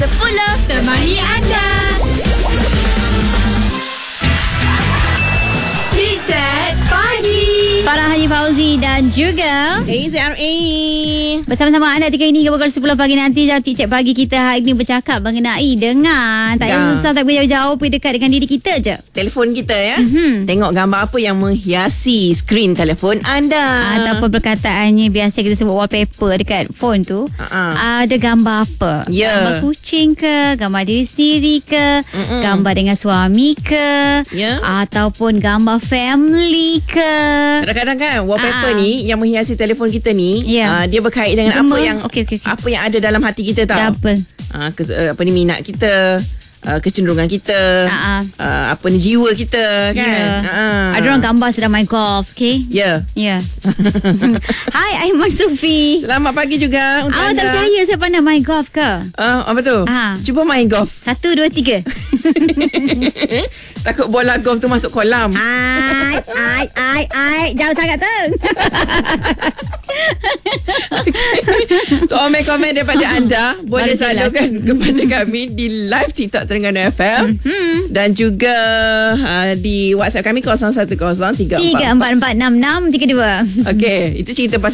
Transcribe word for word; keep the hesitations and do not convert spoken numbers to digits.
sepuluh temani anda. Chit-chat pagi. Farah Haji Fauzi dan juga A Z R A bersama-sama anda ketika ini hingga pukul sepuluh pagi nanti. Cik-cik pagi kita hari ini bercakap mengenai dengan tak payah susah, tak payah jauh, pergi dekat dengan diri kita je. telefon kita ya. Mhm. Tengok gambar apa yang menghiasi skrin telefon anda. Ataupun perkataannya biasa kita sebut wallpaper dekat phone tu. Uh-uh. Ada gambar apa? Ya. Gambar kucing ke, gambar diri sendiri ke, Mm-mm. gambar dengan suami ke, Ya. ataupun gambar family ke. Kadang-kadang kan wallpaper Ah. ni yang menghiasi telefon kita ni, Ya. uh, dia berkait dengan Gemar. apa yang Okey, okey, okey. apa yang ada dalam hati kita tau. Double. Uh, ke, uh, apa ni minat kita, uh, kecenderungan kita, Ah, ah. uh, apa ni jiwa kita kan. Ya. Uh-uh. Ada orang gambar sedang main golf, okay? Ya. Ya. Hai, Aiman Sufi. Selamat pagi juga untuk Awak anda. tak percaya saya pandai main golf ke? Uh, apa tu? Ah. Cuba main golf. Satu, dua, tiga. Takut bola golf tu masuk kolam. Ai, ai, ai, ai. Jauh sangat tu. Komen-komen daripada anda boleh Baru jelas. salurkan kepada kami di live TikTok Terengganu F M Hmm. dan juga uh, di WhatsApp kami kosong satu kosong tiga Tiga, empat. empat, empat, enam, enam, tiga, dua. Okey, itu cerita pasal